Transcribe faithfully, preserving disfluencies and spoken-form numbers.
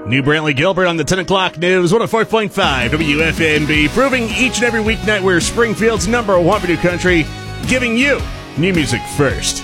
New Brantley Gilbert on the ten o'clock news, one oh four point five W F N B, proving each and every weeknight we're Springfield's number one for new country, giving you new music first.